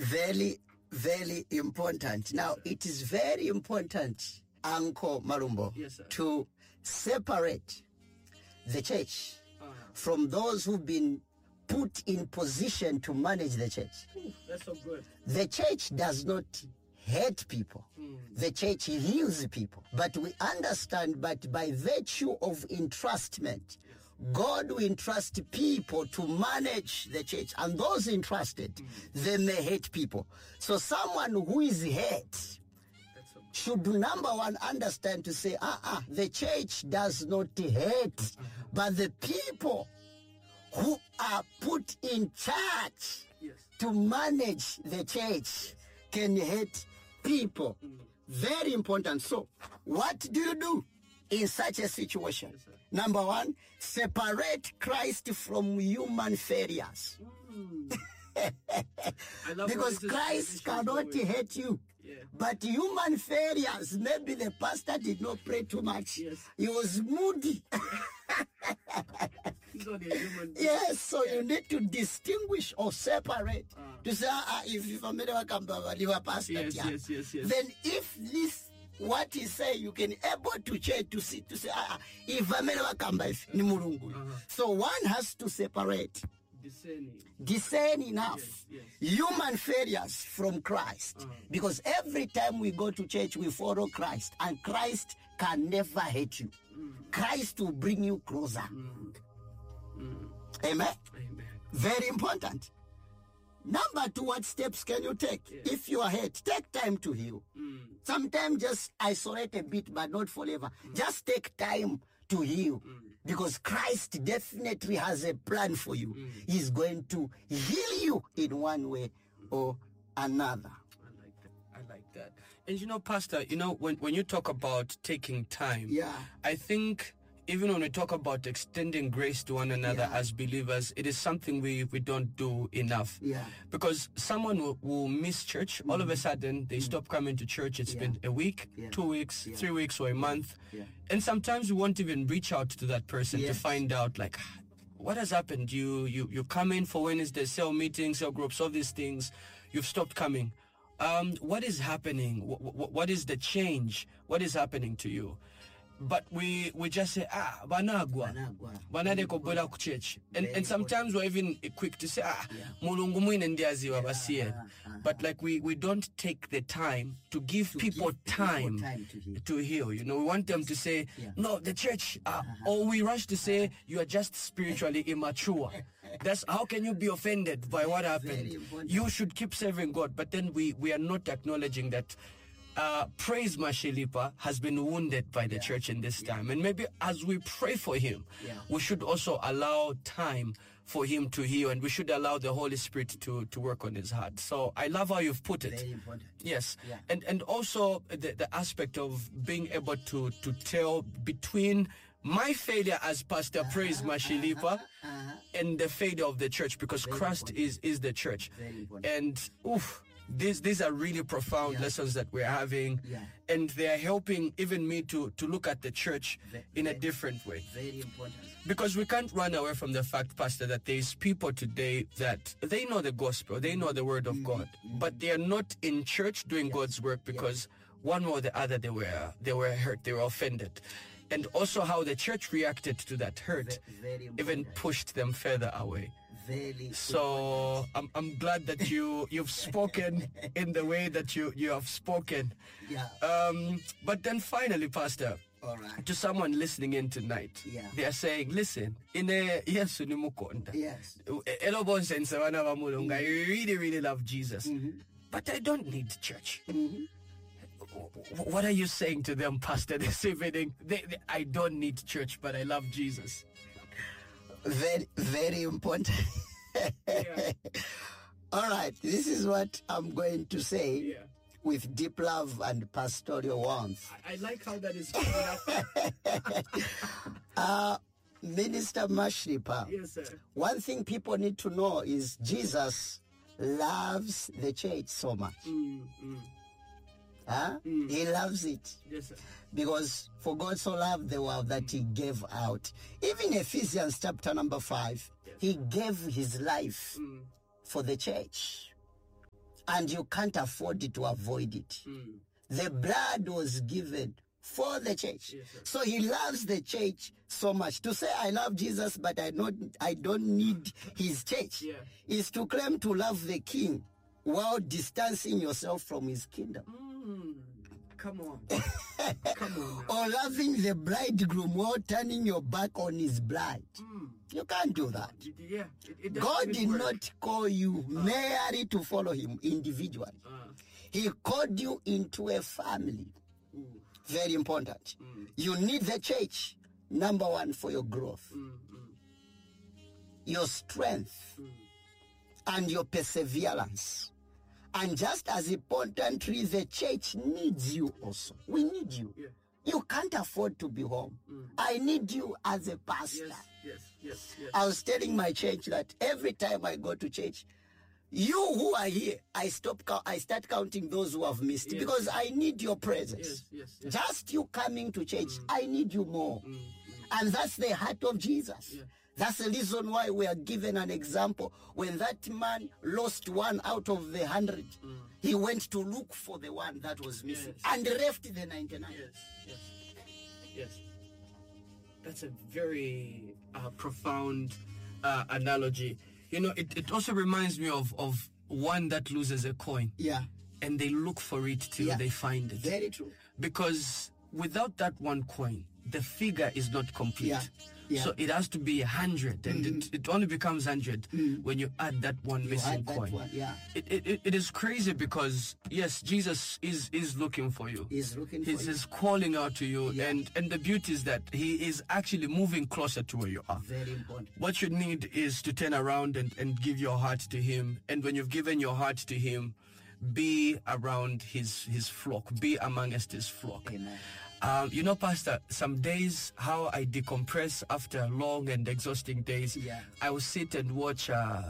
Very, very important. Now, it is very important, Uncle Malumbo, Yes, sir. to separate the church from those who've been put in position to manage the church. Ooh, that's so good. The church does not hate people. The church heals people. But we understand that by virtue of entrustment, God will entrust people to manage the church. And those entrusted, they may hate people. So someone who is hate That's so good. should, number one, understand to say, the church does not hate, but the people who are put in charge Yes. to manage the church can hate people. Very important. So, what do you do in such a situation? Yes, sir. Number one, separate Christ from human failures. I love Because how this Christ is cannot going. hate you. Yeah. But human failures, maybe the pastor did not pray too much. Yes. He was moody. He's only a human being. Yes, so you need to distinguish or separate. To say, if I'm a pastor, Yes, yeah. yes. Then if this what he say, you can able to check to see to say, if I'm ni mulungu. So one has to separate, discern enough Yes. human failures from Christ. Because every time we go to church, we follow Christ, and Christ can never hate you. Christ will bring you closer. Amen. Amen. Very important. Number two, what steps can you take? If you are hurt, take time to heal. Sometimes just isolate a bit, but not forever. Just take time to heal. Because Christ definitely has a plan for you. He's going to heal you in one way or another. I like that. And you know, Pastor, when you talk about taking time, Yeah. I think even when we talk about extending grace to one another as believers, it is something we don't do enough. Yeah. Because someone will miss church. All of a sudden, they stop coming to church. It's been a week, 2 weeks, 3 weeks, or a month. Yeah. And sometimes we won't even reach out to that person to find out, like, what has happened? You come in for Wednesday, cell meetings, cell groups, all these things. You've stopped coming. What is happening? What is the change? What is happening to you? But we just say, banagwa banadeko bola ku church. And sometimes we're even quick to say, mulungu mwine ndiaziwa basiye. But like we don't take the time to give people time to heal. We want them to say, no, the church, or we rush to say, you are just spiritually immature. That's how can you be offended by what happened? You should keep serving God. But then we are not acknowledging that Praise Mashilipa has been wounded by the church in this time. And maybe as we pray for him, we should also allow time for him to heal, and we should allow the Holy Spirit to work on his heart. So I love how you've put it. Very important. Yes. And also the aspect of being able to tell between my failure as Pastor Praise Mashilipa and the failure of the church, because Christ is the church. And these are really profound lessons that we're having, and they are helping even me to look at the church in a different way. Very important. Because we can't run away from the fact, Pastor, that there's people today that they know the gospel, they know the word of God, but they are not in church doing God's work because one way or the other they were hurt, they were offended. And also how the church reacted to that hurt even pushed them further away. So I'm glad that you've spoken in the way that you have spoken. But then finally, Pastor, all right, to someone listening in tonight, they are saying, listen, in a Yesu ni mukonda. Yes. Elobon sense wana wa mulunga. I really, really love Jesus. But I don't need church. What are you saying to them, Pastor, this evening? I don't need church, but I love Jesus. Very, very important. All right, this is what I'm going to say with deep love and pastoral warmth. I like how that is coming up. Minister Mashilipa, yes, sir. One thing people need to know is Jesus loves the church so much. He loves it. Yes, sir. Because for God so loved the world that he gave out. Even Ephesians chapter number 5, he gave his life for the church. and you can't afford to avoid it. The blood was given for the church. Yes, sir. So he loves the church so much. To say I love Jesus, but I don't need his church, Yeah. is to claim to love the king while distancing yourself from his kingdom. Come on. Come on. Or loving the bridegroom while turning your back on his bride. You can't do that. Yeah. It doesn't God even did work. not call you merely to follow him individually. He called you into a family. Very important. You need the church, number one, for your growth, your strength, and your perseverance. And just as importantly, the church needs you also. We need you. Yeah. You can't afford to be home. I need you as a pastor. Yes. I was telling my church that every time I go to church, you who are here, I start counting those who have missed, because I need your presence. Yes. Just you coming to church, I need you more. And that's the heart of Jesus. Yeah. That's the reason why we are given an example. When that man lost one out of the 100, he went to look for the one that was missing and left the 99. Yes. That's a very profound analogy. You know, it also reminds me of one that loses a coin. Yeah. And they look for it till they find it. Very true. Because without that one coin, the figure is not complete. Yeah. So it has to be 100, and it only becomes 100 when you add that one missing coin. It is crazy because, yes, Jesus is looking for you. He's looking for you. He's calling out to you, and the beauty is that he is actually moving closer to where you are. Very important. What you need is to turn around and give your heart to him. And when you've given your heart to him, be around his flock, be amongst his flock. Amen. You know, Pastor, some days how I decompress after long and exhausting days, I will sit and watch,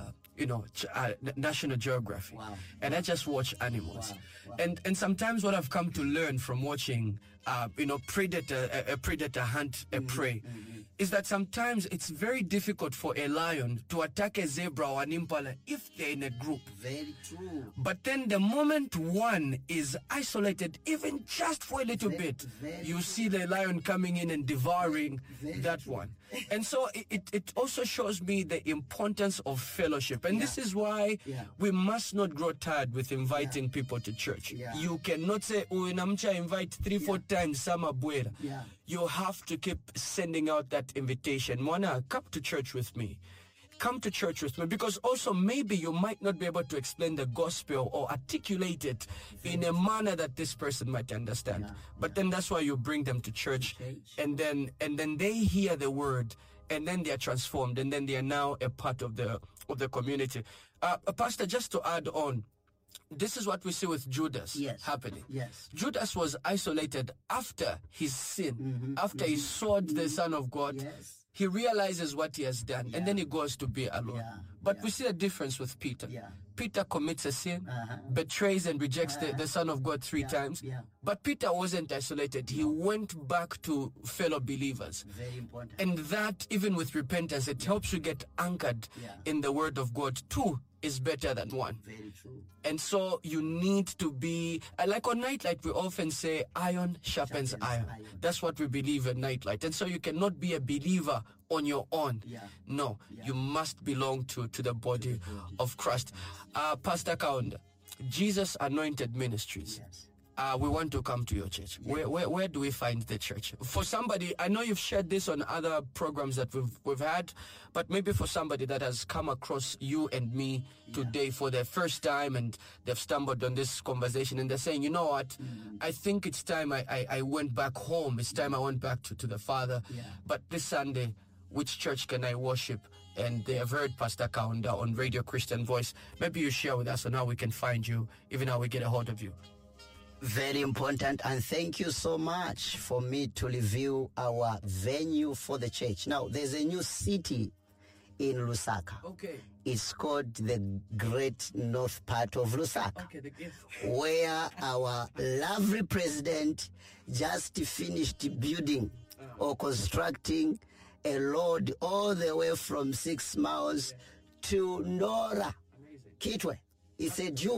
National Geographic. Wow. And I just watch animals. Wow. And sometimes what I've come to learn from watching, a predator hunt a prey, is that sometimes it's very difficult for a lion to attack a zebra or an impala if they're in a group. Very true. But then the moment one is isolated, even just for a little bit, you see the lion coming in and devouring that one. And so it also shows me the importance of fellowship. And this is why we must not grow tired with inviting people to church. Yeah. You cannot say, Namcha invite 3-4 times, Sama Buera. Yeah. You have to keep sending out that invitation. Mwana, come to church with me. Come to church with me, because also maybe you might not be able to explain the gospel or articulate it in a manner that this person might understand. But then that's why you bring them to church, and then they hear the word, and then they are transformed, and then they are now a part of the community. Pastor, just to add on, this is what we see with Judas happening. Yes. Judas was isolated after his sin, after he sought the Son of God. Yes. He realizes what he has done, and then he goes to be alone. But we see a difference with Peter. Peter commits a sin, betrays and rejects the Son of God 3 times. But Peter wasn't isolated. He went back to fellow believers. Very important. And that, even with repentance, it helps you get anchored in the Word of God. 2 is better than 1. Very true. And so you need to be, like on Nightlight, we often say iron sharpens iron. That's what we believe at Nightlight. And so you cannot be a believer on your own. No, you must belong to the body of Christ. Pastor Kaunda, Jesus Anointed Ministries. We want to come to your church. Where do we find the church? For somebody, I know you've shared this on other programs that we've had, but maybe for somebody that has come across you and me today for the first time, and they've stumbled on this conversation, and they're saying, you know what, I think it's time I went back home. It's time I went back to the Father. But this Sunday, which church can I worship? And they have heard Pastor Kaunda on Radio Christian Voice. Maybe you share with us on how we can find you, even how we get a hold of you. Very important, and thank you so much for me to review our venue for the church. Now, there's a new city in Lusaka. Okay. It's called the Great North part of Lusaka, where our lovely president just finished building or constructing a road all the way from 6 miles to Nora, Kitwe. He said, you